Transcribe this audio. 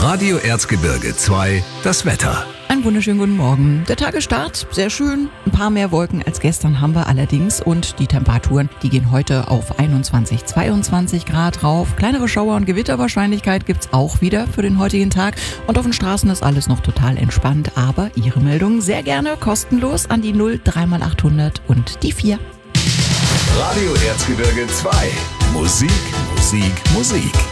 Radio Erzgebirge 2, das Wetter. Einen wunderschönen guten Morgen. Der Tagesstart, sehr schön. Ein paar mehr Wolken als gestern haben wir allerdings und die Temperaturen, die gehen heute auf 21, 22 Grad rauf. Kleinere Schauer- und Gewitterwahrscheinlichkeit gibt's auch wieder für den heutigen Tag und auf den Straßen ist alles noch total entspannt, aber Ihre Meldungen sehr gerne kostenlos an die 0 3x800 und die 4. Radio Erzgebirge 2, Musik, Musik, Musik.